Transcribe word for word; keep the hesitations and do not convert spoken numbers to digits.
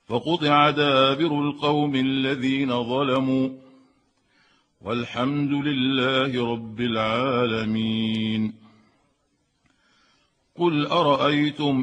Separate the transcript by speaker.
Speaker 1: فقطع دابر القوم الذين ظلموا والحمد لله رب العالمين. قل أرأيتم